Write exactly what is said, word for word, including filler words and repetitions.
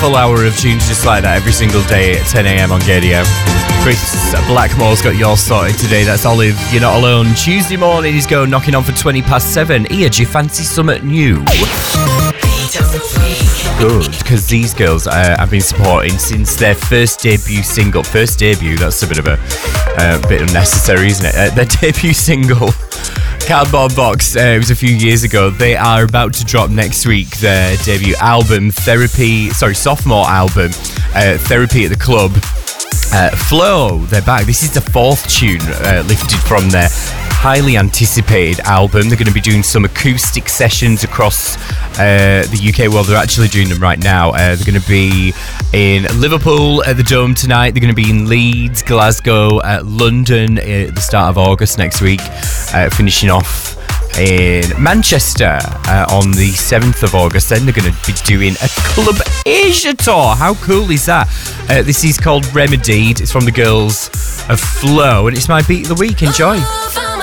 full hour of tunes just like that every single day at ten a.m. on Gadio. Chris Blackmore's got yours sorted today. That's Olive, You're Not Alone. Tuesday morning, he's going knocking on for twenty past seven. Here, do you fancy something new? Good, because these girls uh, I've been supporting since their first debut single. First debut, that's a bit of a uh, bit unnecessary, isn't it? Uh, their debut single, Cardboard Box, uh, it was a few years ago. They are about to drop next week their debut album, Therapy, sorry, sophomore album, uh, Therapy at the Club. Uh, Flow, they're back. This is the fourth tune uh, lifted from their highly anticipated album. They're going to be doing some acoustic sessions across uh, the U K. Well, they're actually doing them right now. Uh, they're going to be in Liverpool at the Dome tonight. They're going to be in Leeds, Glasgow, uh, London at the start of August next week, uh, finishing off in Manchester uh, on the seventh of August. Then they're going to be doing a Club Asia tour. How cool is that? Uh, this is called Remedied. It's from the girls of Flow, and it's my beat of the week. Enjoy.